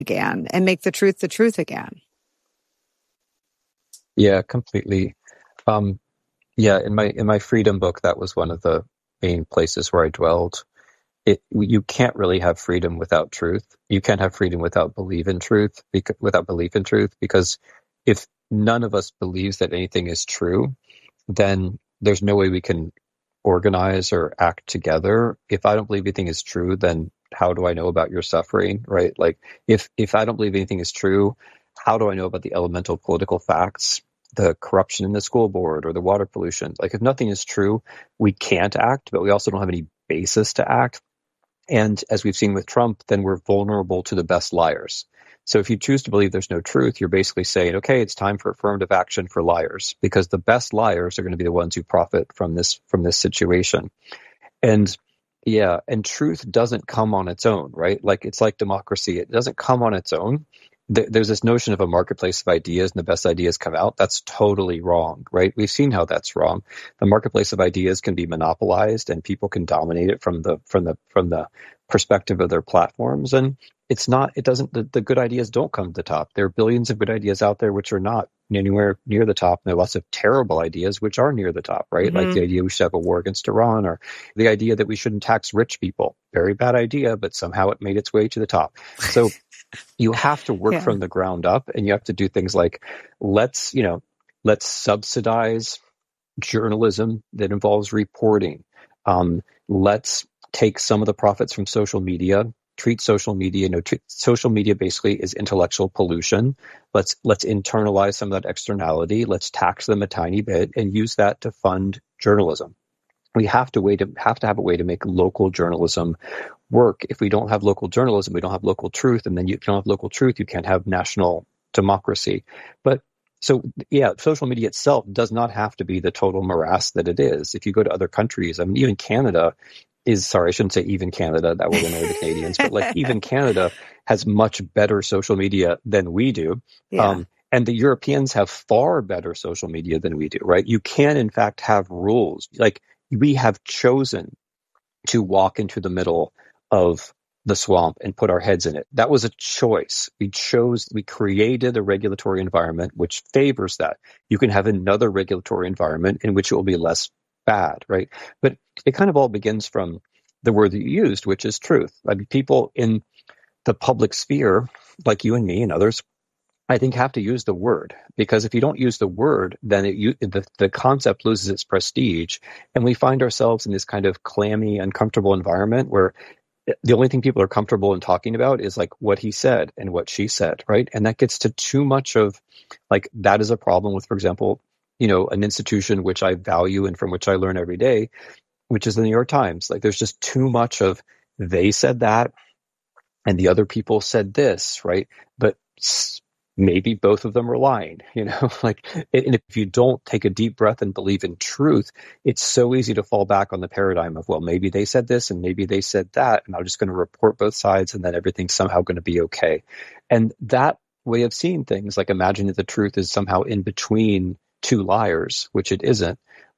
again and make the truth again. Yeah, completely. Yeah, in my freedom book, that was one of the main places where I dwelled. You can't really have freedom without truth. You can't have freedom without belief in truth, because if none of us believes that anything is true, then there's no way we can organize or act together. If I don't believe anything is true, then how do I know about your suffering, right? Like if I don't believe anything is true, how do I know about the elemental political facts, the corruption in the school board or the water pollution? Like if nothing is true, we can't act, but we also don't have any basis to act. And as we've seen with Trump, then we're vulnerable to the best liars. So if you choose to believe there's no truth, you're basically saying, okay, it's time for affirmative action for liars, because the best liars are going to be the ones who profit from this situation. And yeah, and truth doesn't come on its own, right? Like it's like democracy. It doesn't come on its own. There's this notion of a marketplace of ideas and the best ideas come out. That's totally wrong, right? We've seen how that's wrong. The marketplace of ideas can be monopolized and people can dominate it from the perspective of their platforms. And the good ideas don't come to the top. There are billions of good ideas out there which are not anywhere near the top. And there are lots of terrible ideas which are near the top, right? Mm-hmm. Like the idea we should have a war against Iran, or the idea that we shouldn't tax rich people. Very bad idea, but somehow it made its way to the top. So you have to work from the ground up, and you have to do things like let's subsidize journalism that involves reporting. Let's take some of the profits from social media, treat social media basically is intellectual pollution. Let's internalize some of that externality. Let's tax them a tiny bit and use that to fund journalism. We have to have a way to make local journalism work. If we don't have local journalism, we don't have local truth, and then you don't have local truth, you can't have national democracy. But so, yeah, social media itself does not have to be the total morass that it is. If you go to other countries, I mean, even Canada I shouldn't say even Canada, that will annoy the Canadians, but like even Canada has much better social media than we do. Yeah. And the Europeans have far better social media than we do, right? You can, in fact, have rules. Like, we have chosen to walk into the middle of the swamp and put our heads in it. That was a choice. We created a regulatory environment which favors that. You can have another regulatory environment in which it will be less bad, right? But it kind of all begins from the word that you used, which is truth. I mean, people in the public sphere, like you and me and others, I think have to use the word, because if you don't use the word, then the concept loses its prestige, and we find ourselves in this kind of clammy, uncomfortable environment where the only thing people are comfortable in talking about is like what he said and what she said, right? And that gets to too much of like, that is a problem with, for example, an institution which I value and from which I learn every day, which is the New York Times. Like, there's just too much of they said that and the other people said this, right? But maybe both of them are lying, like, and if you don't take a deep breath and believe in truth, it's so easy to fall back on the paradigm of, well, maybe they said this and maybe they said that, and I'm just going to report both sides and then everything's somehow going to be okay. And that way of seeing things, like imagining that the truth is somehow in between two liars, which it isn't,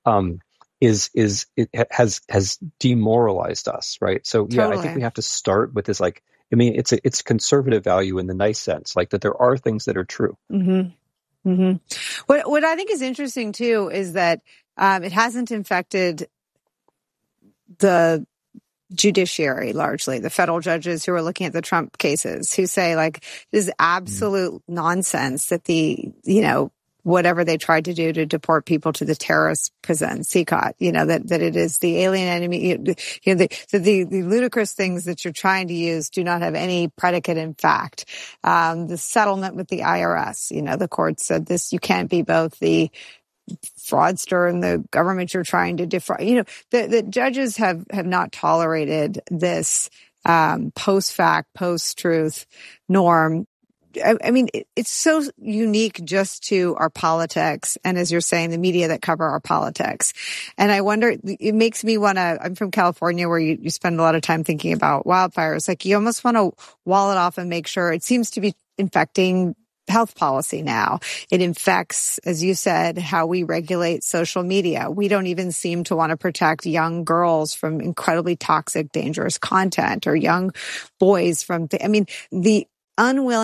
has demoralized us, right? So yeah, totally. I think we have to start with this, like, I mean, it's conservative value in the nice sense, like that there are things that are true. Mm-hmm. Mm-hmm. What I think is interesting too is that it hasn't infected the judiciary largely, the federal judges who are looking at the Trump cases, who say like this is absolute nonsense that whatever they tried to do to deport people to the terrorist prison, CCOT, that it is the alien enemy, the ludicrous things that you're trying to use do not have any predicate in fact. The settlement with the IRS, the court said this, you can't be both the fraudster and the government you're trying to defraud. The judges have not tolerated this, post-fact, post-truth norm. I mean, it's so unique just to our politics. And as you're saying, the media that cover our politics. And I wonder, it makes me I'm from California where you spend a lot of time thinking about wildfires. Like, you almost want to wall it off and make sure it seems to be infecting health policy now. It infects, as you said, how we regulate social media. We don't even seem to want to protect young girls from incredibly toxic, dangerous content, or young boys from, unwilling